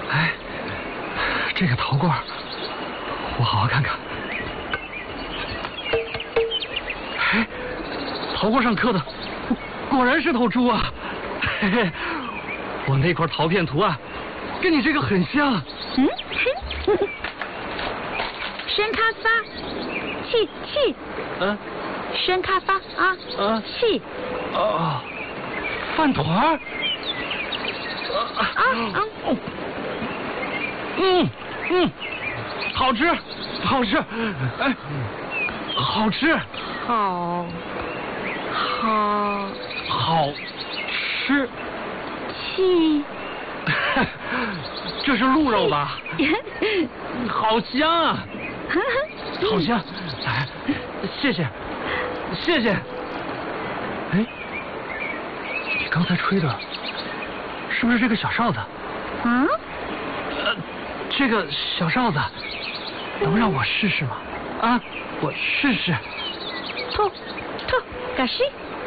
哎，这个陶罐，我好好看看。哎，陶罐上刻的，果然是头猪啊！嘿嘿，我那块陶片图案跟你这个很像。 生咖发，气。生咖发啊。气。 哦，饭团儿。好吃，哎，好吃，好吃。 气。 这是鹿肉吧？好香啊！好香！哎，谢谢。哎，你刚才吹的，是不是这个小哨子？这个小哨子，能让我试试吗？啊，我试试。 吐，嘎西。